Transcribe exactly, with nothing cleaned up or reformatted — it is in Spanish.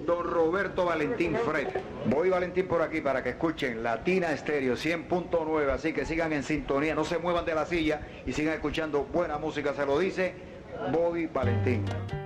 don Roberto Valentín Fred. Voy Valentín por aquí para que escuchen Latina Estéreo cien punto nueve, así que sigan en sintonía, no se muevan de la silla y sigan escuchando buena música, se lo dice Bobby Valentín.